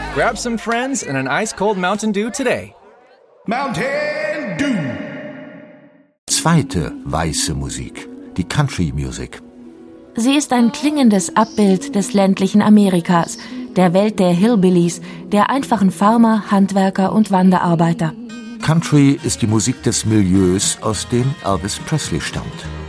Grab some friends and an ice-cold Mountain Dew today. Mountain Dew. Zweite weiße Musik, die Country Music. Sie ist ein klingendes Abbild des ländlichen Amerikas, der Welt der Hillbillies, der einfachen Farmer, Handwerker und Wanderarbeiter. Country ist die Musik des Milieus, aus dem Elvis Presley stammt.